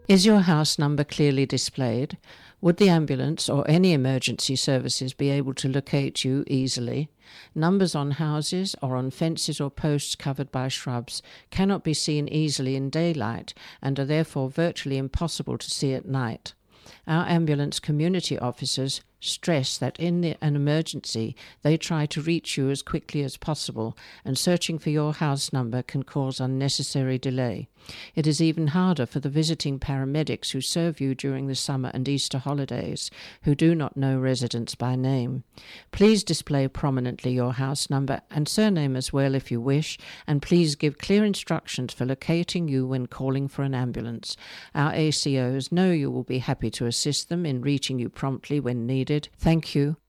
Is your house number clearly displayed? Would the ambulance or any emergency services be able to locate you easily? Numbers on houses or on fences or posts covered by shrubs cannot be seen easily in daylight and are therefore virtually impossible to see at night. Our ambulance community officers stress that in an emergency they try to reach you as quickly as possible, and searching for your house number can cause unnecessary delay. It is even harder for the visiting paramedics who serve you during the summer and Easter holidays, who do not know residents by name. Please display prominently your house number and surname as well if you wish, and please give clear instructions for locating you when calling for an ambulance. Our ACOs know you will be happy to assist them in reaching you promptly when needed. Thank you.